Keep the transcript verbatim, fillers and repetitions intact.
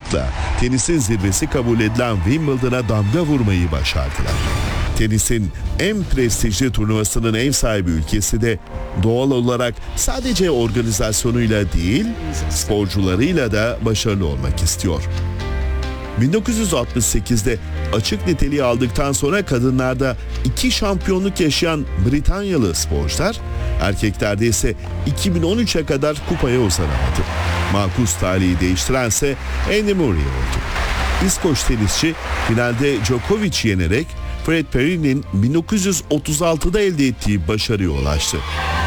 rahatlıkla tenisin zirvesi kabul edilen Wimbledon'a damga vurmayı başardılar. Tenisin en prestijli turnuvasının ev sahibi ülkesi de doğal olarak sadece organizasyonuyla değil, sporcularıyla da başarılı olmak istiyor. bin dokuz yüz altmış sekizde açık niteliği aldıktan sonra kadınlarda iki şampiyonluk yaşayan Britanyalı sporcular, erkeklerde ise iki bin on üçe kadar kupaya uzanamadı. Makus tarihi değiştirense Andy Murray oldu. İskoç tenisçi finalde Djokovic'i yenerek Fred Perry'nin bin dokuz yüz otuz altıda elde ettiği başarıya ulaştı.